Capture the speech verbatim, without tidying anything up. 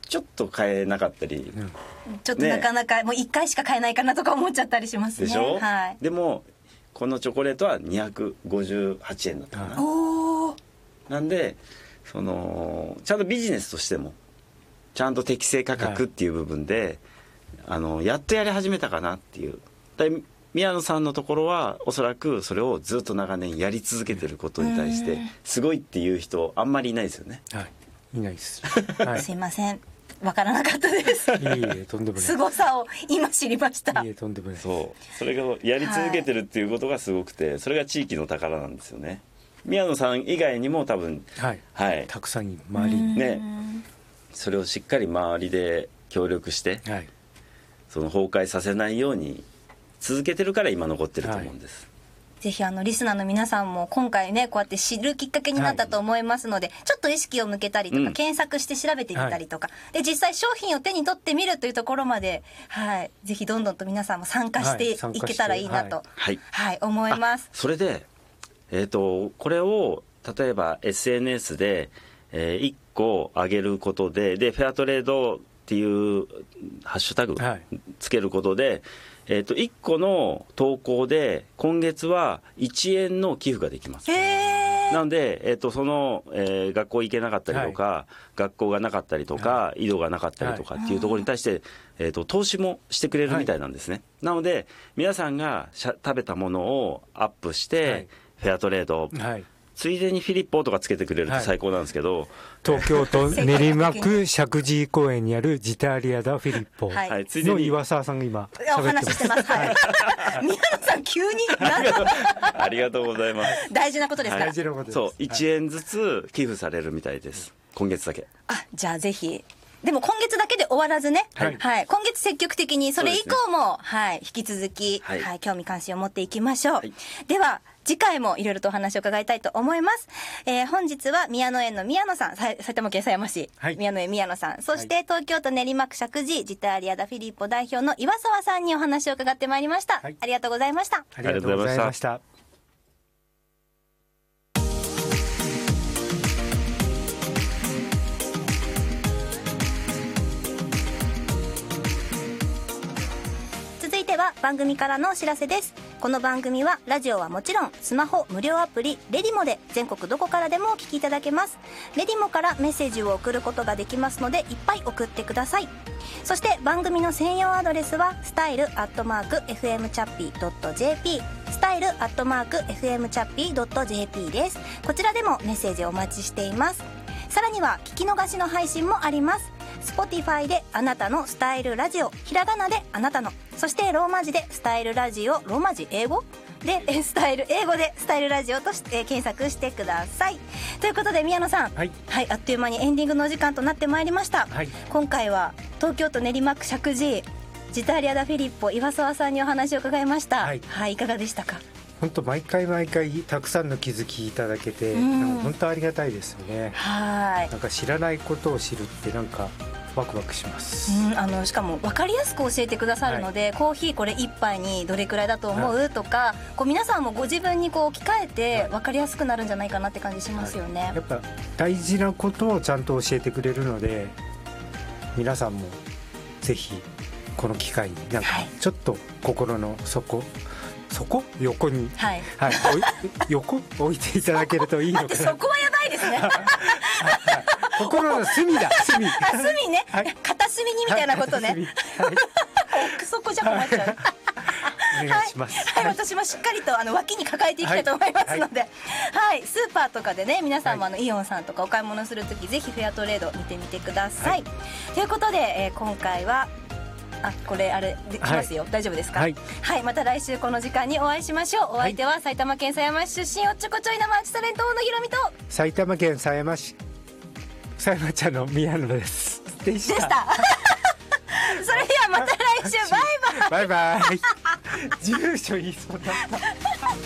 ちょっと買えなかったり、 うん、ちょっとなかなか、ね、もういっかいしか買えないかなとか思っちゃったりしますね。 でしょ、 はい、 でもこのチョコレートはにひゃくごじゅうはちえんだったかな。 おなんでそのちゃんとビジネスとしてもちゃんと適正価格っていう部分で、はい、あのやっとやり始めたかなっていう。で宮野さんのところはおそらくそれをずっと長年やり続けてることに対してすごいっていう人あんまりいないですよね。 はい、いないです、 はい、すいません、わからなかったです。 いえいえ、とんでもない。 凄さを今知りました。 いえ、とんでもない。 そうそれがやり続けてるっていうことがすごくて、はい、それが地域の宝なんですよね。宮野さん以外にも多分、 はいはい、 たくさん周りにね、それをしっかり周りで協力して、はい、その崩壊させないように続けてるから今残ってると思うんです。はい、 ぜひあのリスナーの皆さんも今回ねこうやって知るきっかけになったと思いますので、はい、ちょっと意識を向けたりとか、うん、検索して調べてみたりとか、はい、で実際商品を手に取ってみるというところまで、はい、ぜひどんどんと皆さんも参加していけたらいいなと、はいはい、思います。 それで、えーと、これを例えば エスエヌエス で、えー、いっこ上げることで、でフェアトレードっていうハッシュタグつけることで、はい、えー、といっこの投稿で今月はいちえんの寄付ができます。 へー。 なので、えー、とその、えー、学校行けなかったりとか、はい、学校がなかったりとか、はい、井戸がなかったりとかっていうところに対して、えー、と投資もしてくれるみたいなんですね。はい、なので皆さんが食べたものをアップして、はい、フェアトレード、はい、ついでにフィリッポとかつけてくれると最高なんですけど、はい、 東京都練馬区石神井公園にあるジタリアダフィリッポの岩沢さんが今お話ししてます。はい、宮野さん急にありがとうございます。 大事なことですから。 大事なことです。 そういちえんずつ寄付されるみたいです、今月だけ。 あ、じゃあぜひ。でも今月だけで終わらずね、はいはい、今月積極的にそれ以降も、ね、はい、引き続き、はいはい、興味関心を持っていきましょう。はい、では次回もいろいろとお話を伺いたいと思います。えー、本日は宮野園の宮野さん、埼玉県狭山市、はい、宮野園宮野さん、そして東京都練馬区石神井ジタリアダフィリッポ代表の岩沢さんにお話を伺ってまいりました。はい、ありがとうございました。 ありがとうございました。 は番組からのお知らせです。この番組はラジオはもちろんスマホ無料アプリレディモで全国どこからでもお聞きいただけます。レディモからメッセージを送ることができますのでいっぱい送ってください。そして番組の専用アドレスはスタイルアットマーク エフエムチャッピードットジェーピー スタイルアットマーク エフエムチャッピードットジェーピー です。こちらでもメッセージをお待ちしています。さらには聞き逃しの配信もあります。Spotify であなたのスタイルラジオ、ひらがなであなたの、そしてローマ字でスタイルラジオ、ローマ字英語でスタイル英語でスタイルラジオとして、えー、検索してください。ということで宮野さん、はい、はい、あっという間にエンディングのお時間となってまいりました。はい、今回は東京都練馬区石神井ジタリアダフィリッポ岩沢さんにお話を伺いました。はい、はい、いかがでしたか？ 本当毎回毎回たくさんの気づきいただけて、うん、本当ありがたいですよね。はい、なんか知らないことを知るってなんかワクワクします。 うん、あのしかも分かりやすく教えてくださるので、はい、コーヒーこれ一杯にどれくらいだと思う、はい、とかこう皆さんもご自分にこう置き換えて分かりやすくなるんじゃないかなって感じしますよね。はい、 やっぱ大事なことをちゃんと教えてくれるので皆さんもぜひこの機会になんかちょっと心の底、はい、そこ横に、はいはい、横置いていただけるといいのかな。 そこはやばいですね。 心の隅だ、隅。 あ、隅ね、はい、片隅にみたいなことね。はい、奥底じゃ困っちゃう。 お願いします。 はい、はい、私もしっかりとあの脇に抱えていきたいと思いますので、はいはい、スーパーとかでね皆さんもあの、はい、イオンさんとかお買い物するときぜひフェアトレード見てみてください。はい、ということで、えー、今回はあ、これあれできますよ、はい、大丈夫ですか？はい、はい、また来週この時間にお会いしましょう。お相手は埼玉県狭山市出身おっちょこちょい生アーティストタレント大野ひろみと埼玉県狭山市狭山茶の宮野ですでした。でしたそれではまた来週バイバイバイバイ住所言いそうだった